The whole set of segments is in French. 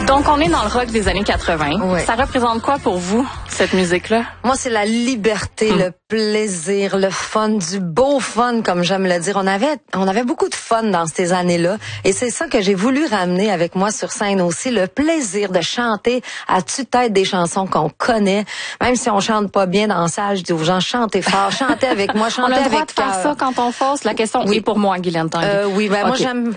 Donc, on est dans le rock des années 80. Oui. Ça représente quoi pour vous, cette musique-là? Moi, c'est la liberté, le plaisir, le fun, du beau fun, comme j'aime le dire. On avait beaucoup de fun dans ces années-là. Et c'est ça que j'ai voulu ramener avec moi sur scène aussi. Le plaisir de chanter à tue-tête des chansons qu'on connaît. Même si on chante pas bien dans la salle, je dis aux gens, chantez fort, chantez avec moi, chantez avec On a le droit de faire ça quand on force. La question est pour moi, Guylaine Tanguay. Oui, ben moi, j'aime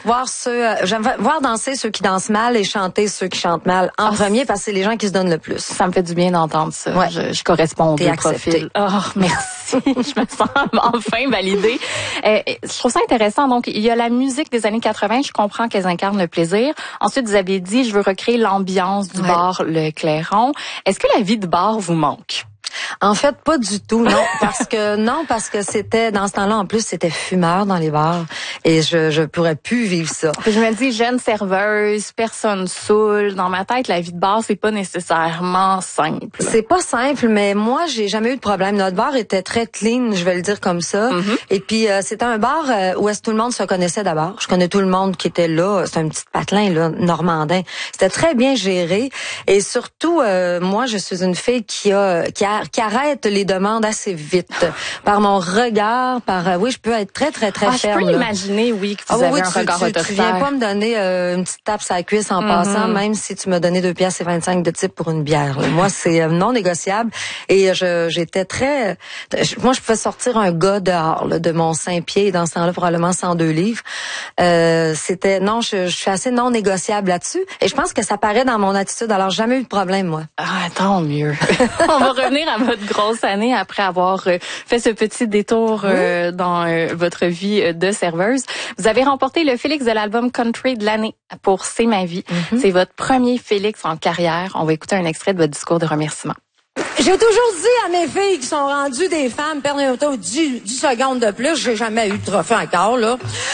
voir danser ceux qui dansent mal et chanter ceux qui chantent mal en premier parce que c'est les gens qui se donnent le plus. Ça me fait du bien d'entendre ça. Ouais. Je corresponds aux deux profils. Oh, merci. Je me sens enfin validée. Je trouve ça intéressant. Donc, il y a la musique des années 80. Je comprends qu'elles incarnent le plaisir. Ensuite, vous avez dit, je veux recréer l'ambiance du bar Le Clairon. Est-ce que la vie de bar vous manque? En fait, pas du tout, non, parce que c'était dans ce temps-là en plus c'était fumeur dans les bars et je pourrais plus vivre ça. Puis je me dis jeune serveuse, personne saoule. Dans ma tête, la vie de bar c'est pas nécessairement simple. C'est pas simple, mais moi j'ai jamais eu de problème. Notre bar était très clean, je vais le dire comme ça. Et puis c'était un bar où est-ce que tout le monde se connaissait d'abord. Je connais tout le monde qui était là. C'est un petit patelin là, normandin. C'était très bien géré et surtout moi je suis une fille qui arrête les demandes assez vite. Par mon regard, oui, je peux être très ferme. Je peux imaginer, oui, que vous avez un regard autoritaire. Tu viens pas me donner une petite tape sur la cuisse en passant, même si tu m'as donné 2,25 de type pour une bière. Là. Moi, c'est non négociable. Et j'étais très... Moi, je pouvais sortir un gars dehors là, de mon 5 pieds, dans ce temps-là, probablement 102 livres. C'était... Non, je suis assez non négociable là-dessus. Et je pense que ça paraît dans mon attitude. Alors, jamais eu de problème, moi. Ah, tant mieux. On va revenir à votre grosse année après avoir fait ce petit détour dans votre vie de serveuse. Vous avez remporté le Félix de l'album Country de l'année pour C'est ma vie. C'est votre premier Félix en carrière. On va écouter un extrait de votre discours de remerciement. J'ai toujours dit à mes filles qui sont rendues des femmes, perdez auto 10 secondes de plus, j'ai jamais eu de trophée encore, là.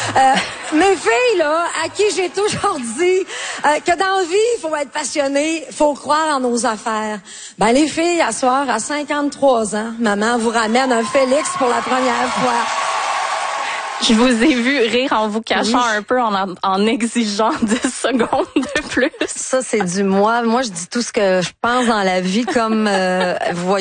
Mes filles, là, à qui j'ai toujours dit que dans la vie, il faut être passionné, il faut croire en nos affaires. Ben, les filles, à soir, à 53 ans, maman vous ramène un Félix pour la première fois. Je vous ai vu rire en vous cachant un peu, en exigeant 10 secondes de plus. Ça, c'est du moi. Moi, je dis tout ce que je pense dans la vie comme, vous voyez.